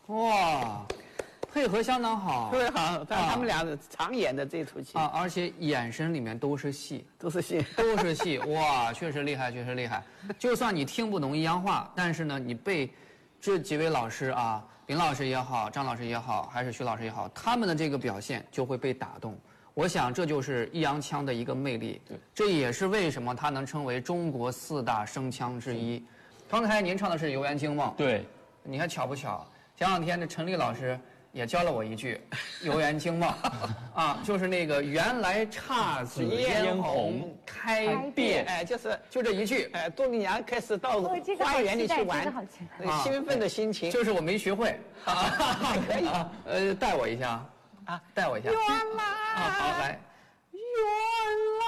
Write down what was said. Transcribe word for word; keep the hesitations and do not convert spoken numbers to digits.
哇，配合相当好， 特别好。但他们俩常演的这出戏啊，而且眼神里面都是戏， 都是戏， 都是戏。哇，确实厉害，确实厉害。就算你听不懂阴阳话，但是呢，你被这几位老师啊，林老师也好，张老师也好，还是徐老师也好，他们的这个表现就会被打动。我想这就是易烊千的一个魅力， 对， 这也是为什么他能称为中国四大声腔之一。刚才您唱的是《游园惊梦》， 对， 你看巧不巧？前两天的陈丽老师也教了我一句《游园惊梦》，啊，就是那个原来姹紫嫣红开遍， 哎，就是就这一句， 哎，杜丽娘开始到花园里去玩，兴奋的心情， 就是我没学会， 可以， 呃，带我一下啊， 带我一下， 原来啊，好来。